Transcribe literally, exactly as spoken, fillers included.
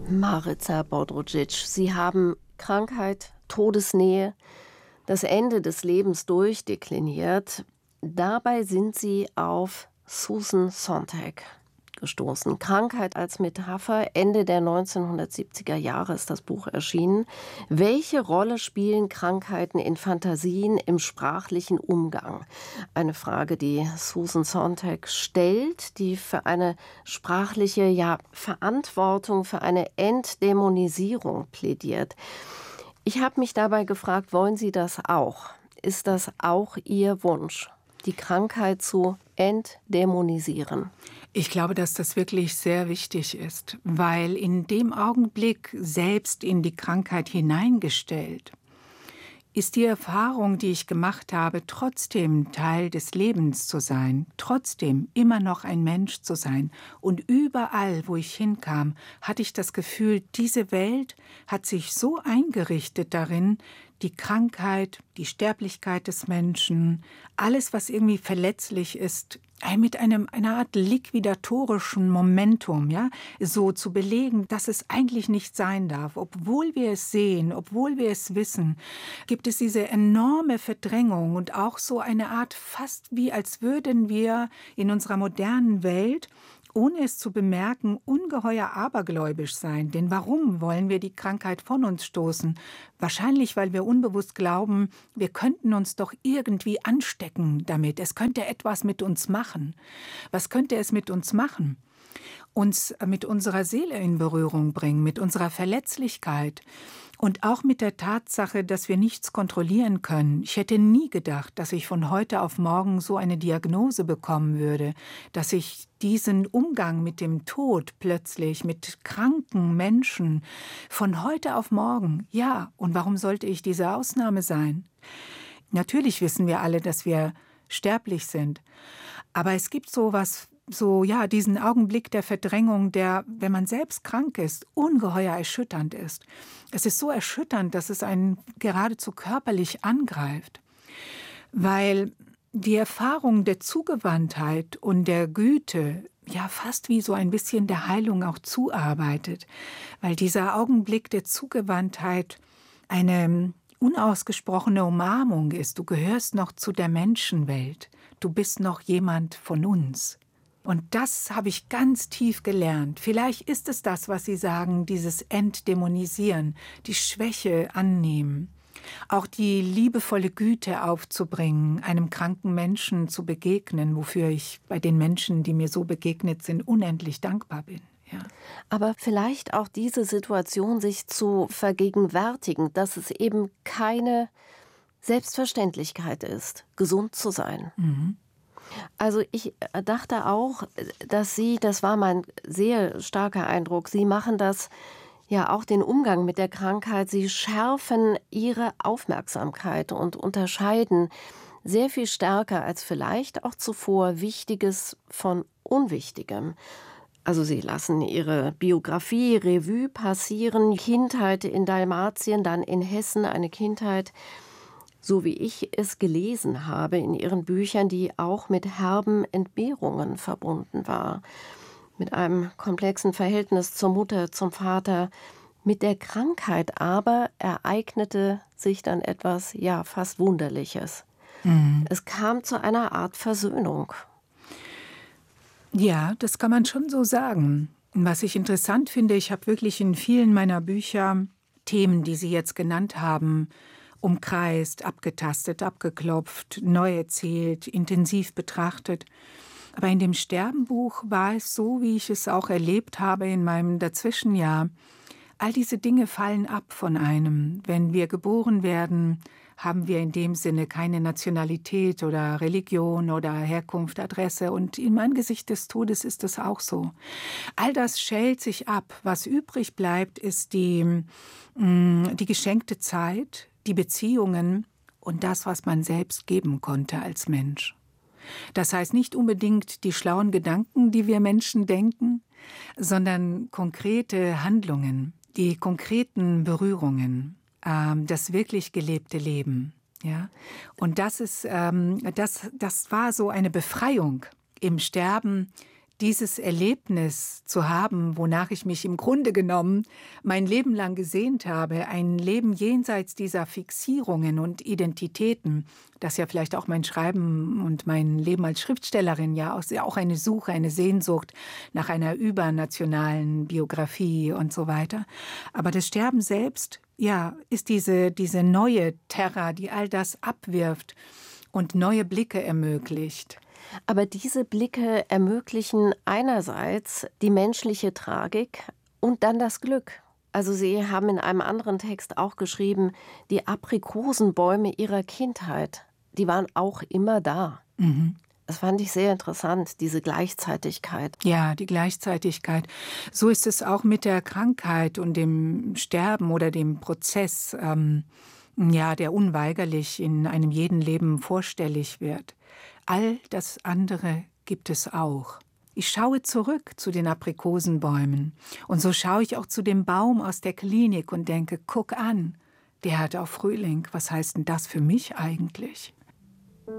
Marica Bodrucic, Sie haben Krankheit, Todesnähe, das Ende des Lebens durchdekliniert. Dabei sind Sie auf Susan Sontag gestoßen. Krankheit als Metapher. Ende der neunzehnhundertsiebziger Jahre ist das Buch erschienen. Welche Rolle spielen Krankheiten in Fantasien im sprachlichen Umgang? Eine Frage, die Susan Sontag stellt, die für eine sprachliche ja, Verantwortung, für eine Entdämonisierung plädiert. Ich habe mich dabei gefragt, wollen Sie das auch? Ist das auch Ihr Wunsch, die Krankheit zu entdämonisieren? Ich glaube, dass das wirklich sehr wichtig ist, weil in dem Augenblick selbst in die Krankheit hineingestellt, ist die Erfahrung, die ich gemacht habe, trotzdem Teil des Lebens zu sein, trotzdem immer noch ein Mensch zu sein. Und überall, wo ich hinkam, hatte ich das Gefühl, diese Welt hat sich so eingerichtet darin, die Krankheit, die Sterblichkeit des Menschen, alles, was irgendwie verletzlich ist, mit einem, einer Art liquidatorischen Momentum, ja, so zu belegen, dass es eigentlich nicht sein darf. Obwohl wir es sehen, obwohl wir es wissen, gibt es diese enorme Verdrängung und auch so eine Art, fast wie als würden wir in unserer modernen Welt, ohne es zu bemerken, ungeheuer abergläubisch sein. Denn warum wollen wir die Krankheit von uns stoßen? Wahrscheinlich, weil wir unbewusst glauben, wir könnten uns doch irgendwie anstecken damit. Es könnte etwas mit uns machen. Was könnte es mit uns machen? Uns mit unserer Seele in Berührung bringen, mit unserer Verletzlichkeit. Und auch mit der Tatsache, dass wir nichts kontrollieren können. Ich hätte nie gedacht, dass ich von heute auf morgen so eine Diagnose bekommen würde, dass ich diesen Umgang mit dem Tod plötzlich, mit kranken Menschen, von heute auf morgen, ja, und warum sollte ich diese Ausnahme sein? Natürlich wissen wir alle, dass wir sterblich sind, aber es gibt so was, so, ja, diesen Augenblick der Verdrängung, der, wenn man selbst krank ist, ungeheuer erschütternd ist. Es ist so erschütternd, dass es einen geradezu körperlich angreift, weil die Erfahrung der Zugewandtheit und der Güte ja fast wie so ein bisschen der Heilung auch zuarbeitet, weil dieser Augenblick der Zugewandtheit eine unausgesprochene Umarmung ist. Du gehörst noch zu der Menschenwelt, du bist noch jemand von uns. Und das habe ich ganz tief gelernt. Vielleicht ist es das, was Sie sagen, dieses Entdämonisieren, die Schwäche annehmen, auch die liebevolle Güte aufzubringen, einem kranken Menschen zu begegnen, wofür ich bei den Menschen, die mir so begegnet sind, unendlich dankbar bin. Ja. Aber vielleicht auch diese Situation sich zu vergegenwärtigen, dass es eben keine Selbstverständlichkeit ist, gesund zu sein. Mhm. Also ich dachte auch, dass Sie, das war mein sehr starker Eindruck, Sie machen das ja auch den Umgang mit der Krankheit, Sie schärfen Ihre Aufmerksamkeit und unterscheiden sehr viel stärker als vielleicht auch zuvor Wichtiges von Unwichtigem. Also Sie lassen Ihre Biografie Revue passieren, Kindheit in Dalmatien, dann in Hessen, eine Kindheit, so wie ich es gelesen habe in Ihren Büchern, die auch mit herben Entbehrungen verbunden war. Mit einem komplexen Verhältnis zur Mutter, zum Vater. Mit der Krankheit aber ereignete sich dann etwas, ja, fast Wunderliches. Mhm. Es kam zu einer Art Versöhnung. Ja, das kann man schon so sagen. Was ich interessant finde, ich habe wirklich in vielen meiner Bücher Themen, die Sie jetzt genannt haben, umkreist, abgetastet, abgeklopft, neu erzählt, intensiv betrachtet. Aber in dem Sterbenbuch war es so, wie ich es auch erlebt habe in meinem Dazwischenjahr. All diese Dinge fallen ab von einem. Wenn wir geboren werden, haben wir in dem Sinne keine Nationalität oder Religion oder Herkunft, Adresse. Und im Angesicht des Todes ist es auch so. All das schält sich ab. Was übrig bleibt, ist die, die geschenkte Zeit, die Beziehungen und das, was man selbst geben konnte als Mensch. Das heißt nicht unbedingt die schlauen Gedanken, die wir Menschen denken, sondern konkrete Handlungen, die konkreten Berührungen, ähm, das wirklich gelebte Leben. Ja? Und das ist, ähm, das, das war so eine Befreiung im Sterben, dieses Erlebnis zu haben, wonach ich mich im Grunde genommen mein Leben lang gesehnt habe, ein Leben jenseits dieser Fixierungen und Identitäten, das ja vielleicht auch mein Schreiben und mein Leben als Schriftstellerin ja auch, ja auch eine Suche, eine Sehnsucht nach einer übernationalen Biografie und so weiter. Aber das Sterben selbst, ja, ist diese, diese neue Terra, die all das abwirft und neue Blicke ermöglicht. Aber diese Blicke ermöglichen einerseits die menschliche Tragik und dann das Glück. Also Sie haben in einem anderen Text auch geschrieben, die Aprikosenbäume Ihrer Kindheit, die waren auch immer da. Mhm. Das fand ich sehr interessant, diese Gleichzeitigkeit. Ja, die Gleichzeitigkeit. So ist es auch mit der Krankheit und dem Sterben oder dem Prozess, ähm, ja, der unweigerlich in einem jeden Leben vorstellig wird. All das andere gibt es auch. Ich schaue zurück zu den Aprikosenbäumen und so schaue ich auch zu dem Baum aus der Klinik und denke, guck an, der hat auch Frühling. Was heißt denn das für mich eigentlich?